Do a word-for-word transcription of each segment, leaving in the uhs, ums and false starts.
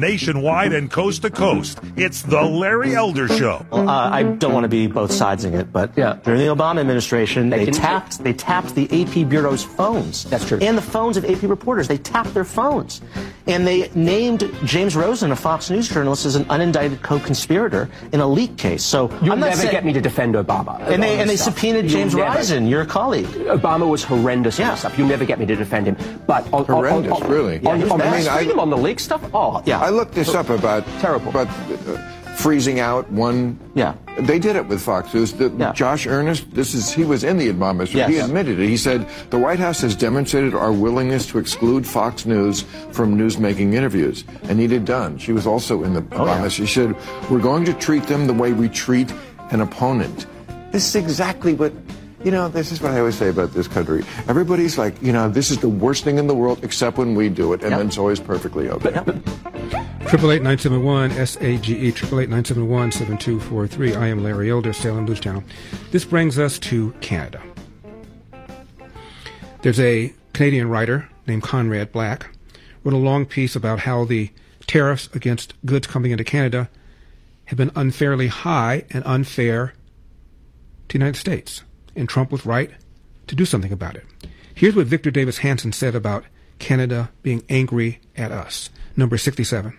nationwide and coast to coast. It's the Larry Elder Show. Well, uh, I don't want to be both sidesing it, but yeah. during the Obama administration, they, they tapped they tapped the A P Bureau's phones. That's true. And the phones of A P reporters. They tapped their phones. And they named James Rosen, a Fox News journalist, as an unindicted co-conspirator in a leak case. So You'll I'm not never saying, get me to defend Obama. And they, and they subpoenaed James Risen, your colleague. Obama was horrendous yeah. on stuff. You'll never get me to defend him. But on, horrendous, on, on, really. On, yeah, on, I mean, I, on the leak stuff, oh, yeah. I looked this up about terrible. About uh, freezing out one. Yeah. They did it with Fox News. The, yeah. Josh Earnest, this is he was in the Obama administration. Yes. He admitted it. He said the White House has demonstrated our willingness to exclude Fox News from news-making interviews. Anita Dunn, she was also in the oh, Obama. Yeah. She said we're going to treat them the way we treat an opponent. This is exactly what. You know, this is what I always say about this country. Everybody's like, you know, this is the worst thing in the world, except when we do it, and yep. then it's always perfectly okay. Triple eight nine seven one S A G E triple eight nine seven one seven two four three. I am Larry Elder, Salem News Channel. This brings us to Canada. There's a Canadian writer named Conrad Black wrote a long piece about how the tariffs against goods coming into Canada have been unfairly high and unfair to the United States. And Trump was right to do something about it. Here's what Victor Davis Hanson said about Canada being angry at us. Number sixty-seven.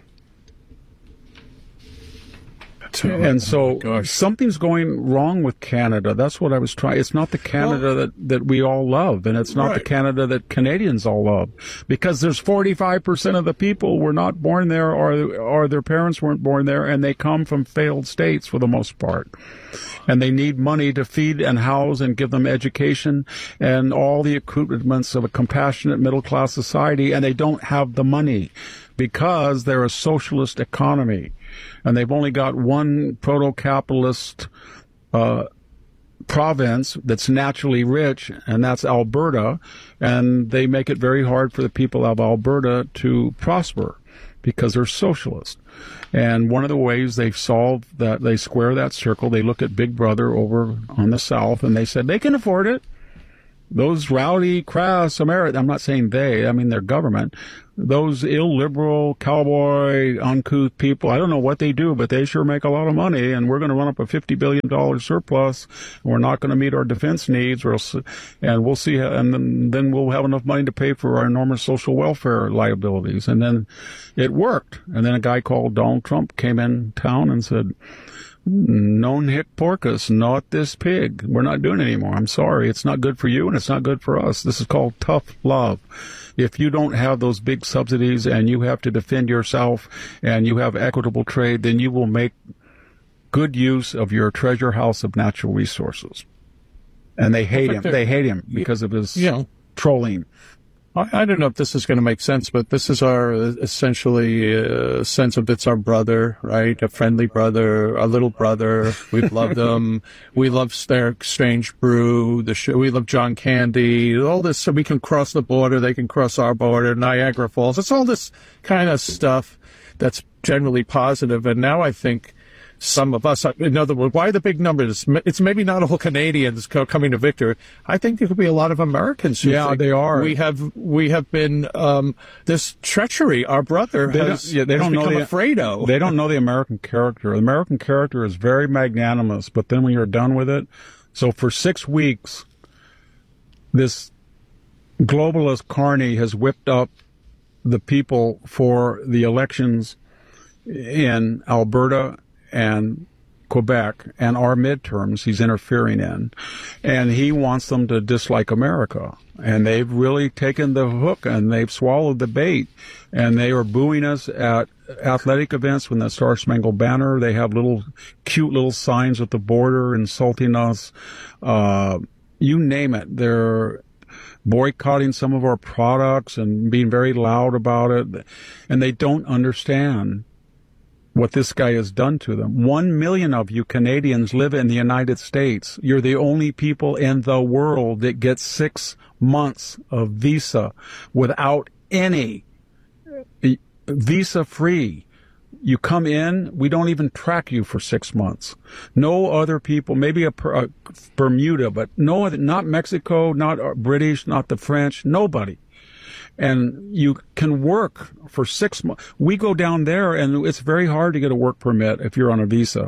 And so oh something's going wrong with Canada. That's what I was trying. It's not the Canada well, that, that we all love, and it's not right. the Canada that Canadians all love, because there's forty-five percent of the people were not born there, or or their parents weren't born there, and they come from failed states for the most part. And they need money to feed and house and give them education and all the accoutrements of a compassionate middle-class society, and they don't have the money because they're a socialist economy. And they've only got one proto-capitalist uh, province that's naturally rich, and that's Alberta, and they make it very hard for the people of Alberta to prosper because they're socialist. And one of the ways they've solved that, they square that circle, they look at Big Brother over on the South, and they said they can afford it. Those rowdy, crass Americans, I'm not saying they, I mean their government, those illiberal, cowboy, uncouth people, I don't know what they do, but they sure make a lot of money, and we're going to run up a fifty billion dollars surplus, and we're not going to meet our defense needs, or else, and we'll see, and then, then we'll have enough money to pay for our enormous social welfare liabilities. And then it worked. And then a guy called Donald Trump came in town and said, non hic porcus, not this pig. We're not doing it anymore. I'm sorry. It's not good for you, and it's not good for us. This is called tough love. If you don't have those big subsidies and you have to defend yourself and you have equitable trade, then you will make good use of your treasure house of natural resources. And they hate him. They hate him because of his you know, trolling. I, I don't know if this is going to make sense, but this is our uh, essentially uh, sense of it's our brother, right? A friendly brother, a little brother. We've loved them. We love their Strange Brew. The show, we love John Candy. All this, so we can cross the border. They can cross our border. Niagara Falls. It's all this kind of stuff that's generally positive. And now I think some of us, in other words, why the big numbers? It's maybe not all Canadians coming to Victor. I think there could be a lot of Americans who yeah, think they are. We have we have been um, this treachery. Our brother they has, don't, yeah, they has don't become know the, afraid of. They don't know the American character. The American character is very magnanimous, but then when you're done with it, so for six weeks, this globalist carny has whipped up the people for the elections in Alberta and Quebec and our midterms he's interfering in. And he wants them to dislike America. And they've really taken the hook and they've swallowed the bait. And they are booing us at athletic events when the Star Spangled Banner. They have little cute little signs at the border insulting us. Uh, you name it. They're boycotting some of our products and being very loud about it. And they don't understand what this guy has done to them. One million of you Canadians live in the United States. You're the only people in the world that get six months of visa without any visa free. You come in, we don't even track you for six months. No other people, maybe a, a Bermuda, but no other, not Mexico, not British, not the French, nobody. and you can work for six months. We go down there, and it's very hard to get a work permit if you're on a visa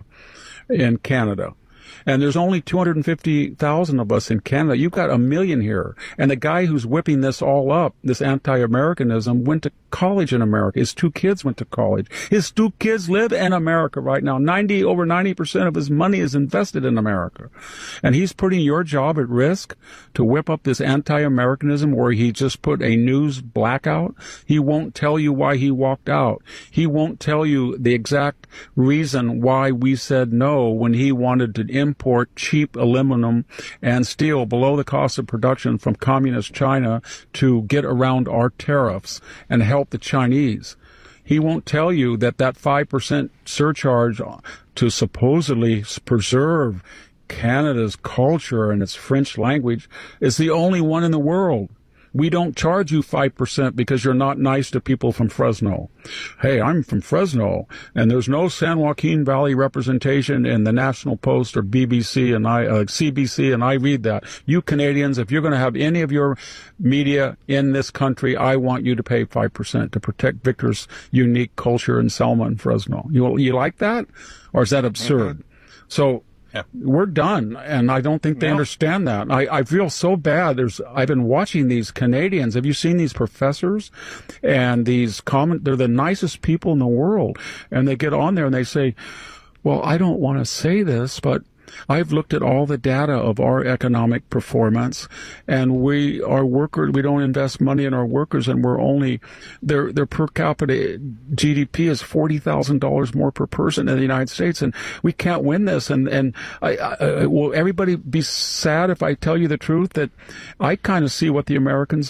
in Canada. And there's only two hundred fifty thousand of us in Canada. You've got a million here. And the guy who's whipping this all up, this anti-Americanism, went to college in America. His two kids went to college. His two kids live in America right now. ninety, over ninety percent of his money is invested in America. And he's putting your job at risk to whip up this anti-Americanism where he just put a news blackout. He won't tell you why he walked out. He won't tell you the exact reason why we said no when he wanted to import import cheap aluminum and steel below the cost of production from communist China to get around our tariffs and help the Chinese. He won't tell you that that five percent surcharge to supposedly preserve Canada's culture and its French language is the only one in the world. We don't charge you five percent because you're not nice to people from Fresno. Hey, I'm from Fresno, and there's no San Joaquin Valley representation in the National Post or B B C and I, uh, C B C, and I read that. You Canadians, if you're going to have any of your media in this country, I want you to pay five percent to protect Victor's unique culture in Selma and Fresno. You, you like that? Or is that absurd? Mm-hmm. So, yeah. We're done, and I don't think they no. understand that. I, I feel so bad. There's, I've been watching these Canadians. Have you seen these professors? And these comment, they're the nicest people in the world. And they get on there and they say, well, I don't want to say this, but I've looked at all the data of our economic performance, and we, our workers, we don't invest money in our workers, and we're only, their, their per capita G D P is forty thousand dollars more per person in the United States, and we can't win this. And, and I, I, will everybody be sad if I tell you the truth that I kind of see what the Americans,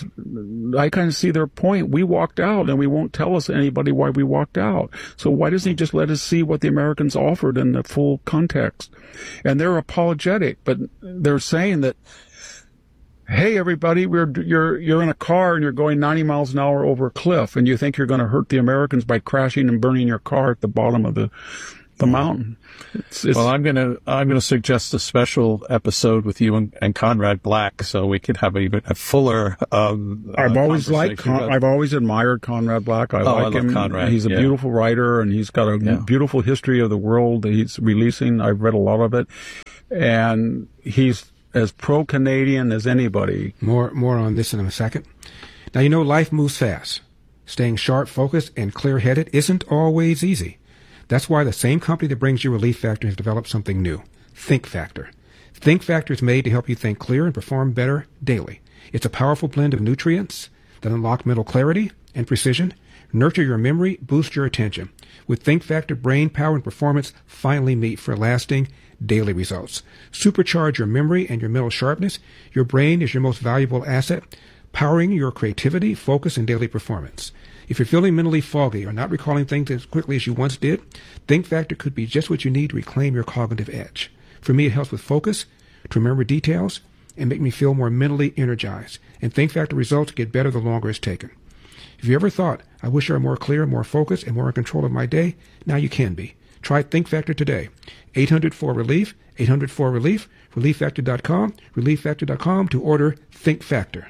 I kind of see their point. We walked out, and we won't tell us anybody why we walked out. So why doesn't he just let us see what the Americans offered in the full context? And they're apologetic, but they're saying that, hey, everybody, we're you're you're in a car and you're going ninety miles an hour over a cliff, and you think you're going to hurt the Americans by crashing and burning your car at the bottom of the the mountain. It's, it's, well, I'm gonna I'm gonna suggest a special episode with you and, and Conrad Black, so we could have a, even a fuller. Um, I've uh, always liked. Con- about... I've always admired Conrad Black. I oh, like I love him. Conrad. He's a yeah. beautiful writer, and he's got a yeah. beautiful history of the world that he's releasing. I've read a lot of it, and he's as pro-Canadian as anybody. More more on this in a second. Now, you know, life moves fast. Staying sharp, focused, and clear-headed isn't always easy. That's why the same company that brings you Relief Factor has developed something new, Think Factor. Think Factor is made to help you think clear and perform better daily. It's a powerful blend of nutrients that unlock mental clarity and precision, nurture your memory, boost your attention. With Think Factor, brain power and performance finally meet for lasting daily results. Supercharge your memory and your mental sharpness. Your brain is your most valuable asset, powering your creativity, focus, and daily performance. If you're feeling mentally foggy or not recalling things as quickly as you once did, Think Factor could be just what you need to reclaim your cognitive edge. For me, it helps with focus, to remember details, and make me feel more mentally energized. And Think Factor results get better the longer it's taken. If you ever thought, I wish I were more clear, more focused, and more in control of my day, now you can be. Try Think Factor today. eight hundred four relief, eight hundred four relief, relief factor dot com, relief factor dot com to order Think Factor.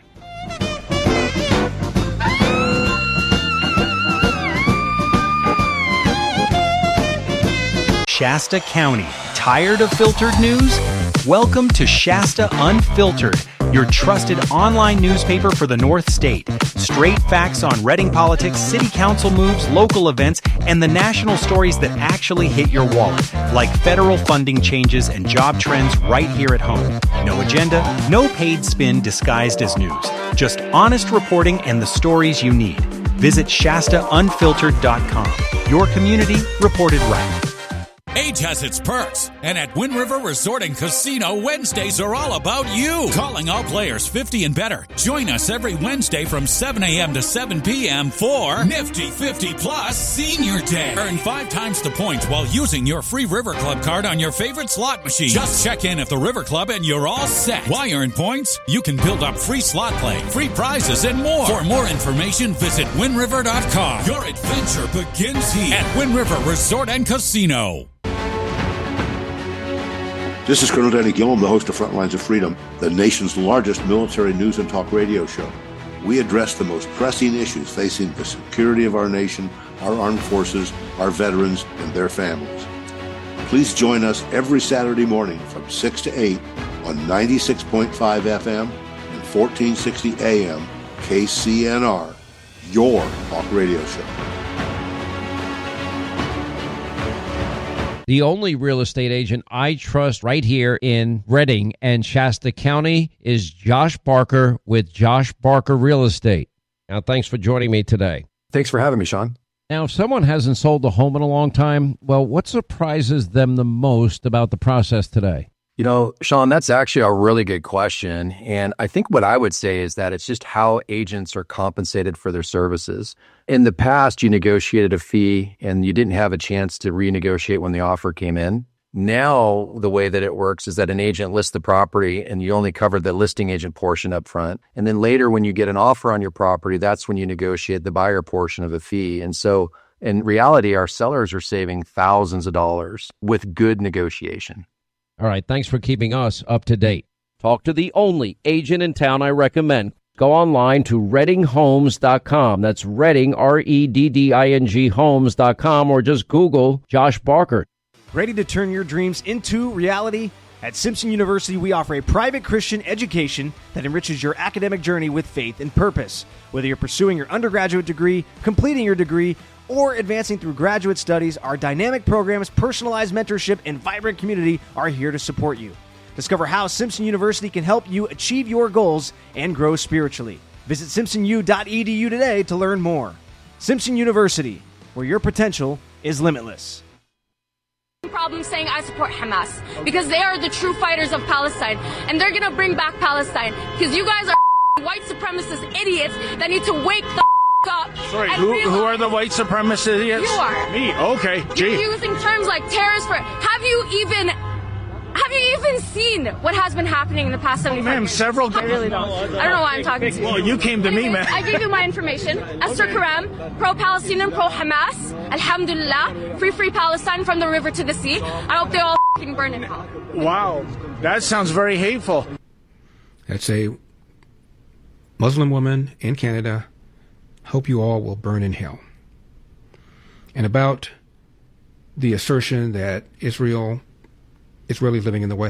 Shasta County. Tired of filtered news? Welcome to Shasta Unfiltered, your trusted online newspaper for the North State. Straight facts on Reading politics, city council moves, local events, and the national stories that actually hit your wallet, like federal funding changes and job trends right here at home. No agenda, no paid spin disguised as news. Just honest reporting and the stories you need. Visit Shasta Unfiltered dot com. Your community reported right. Age has its perks, and at Wind River Resort and Casino, Wednesdays are all about you. Calling all players fifty and better. Join us every Wednesday from seven a.m. to seven p.m. for Nifty fifty Plus Senior Day. Earn five times the points while using your free River Club card on your favorite slot machine. Just check in at the River Club and you're all set. Why earn points? You can build up free slot play, free prizes, and more. For more information, visit Wind River dot com. Your adventure begins here at Wind River Resort and Casino. This is Colonel Danny Gillum, the host of Frontlines of Freedom, the nation's largest military news and talk radio show. we address the most pressing issues facing the security of our nation, our armed forces, our veterans, and their families. Please join us every Saturday morning from six to eight on ninety-six point five F M and fourteen sixty A M K C N R, your talk radio show. The only real estate agent I trust right here in Redding and Shasta County is Josh Barker with Josh Barker Real Estate. Now, thanks for joining me today. Thanks for having me, Sean. Now, if someone hasn't sold a home in a long time, well, what surprises them the most about the process today? You know, Sean, that's actually a really good question. And I think what I would say is that it's just how agents are compensated for their services. In the past, you negotiated a fee and you didn't have a chance to renegotiate when the offer came in. Now, the way that it works is that an agent lists the property and you only cover the listing agent portion up front. And then later, when you get an offer on your property, that's when you negotiate the buyer portion of a fee. And so in reality, our sellers are saving thousands of dollars with good negotiation. All right, thanks for keeping us up to date. Talk to the only agent in town I recommend. Go online to redding homes dot com. That's Redding, R E D D I N G homes dot com, or just Google Josh Barker. Ready to turn your dreams into reality? At Simpson University, we offer a private Christian education that enriches your academic journey with faith and purpose. Whether you're pursuing your undergraduate degree, completing your degree, or advancing through graduate studies, our dynamic programs, personalized mentorship, and vibrant community are here to support you. Discover how Simpson University can help you achieve your goals and grow spiritually. Visit simpson u dot e d u today to learn more. Simpson University, where your potential is limitless. Problem saying I support Hamas because they are the true fighters of Palestine and they're gonna bring back Palestine because you guys are white supremacist idiots that need to wake the up. Sorry, who, who are the white supremacist idiots? You are. Me, okay. Gee. You're using terms like terrorist for, have you even, have you even seen what has been happening in the past seventy-five Ma'am, years? several... I really don't. I don't know why I'm talking to you. Well, you came to anyway, me, man. I gave you my information. Esther Karam, pro-Palestinian, pro-Hamas. Alhamdulillah. Free, free Palestine from the river to the sea. I hope they all f***ing burn in hell. Wow. That sounds very hateful. That's a Muslim woman in Canada. Hope you all will burn in hell. And about the assertion that Israel, Israelis living in the West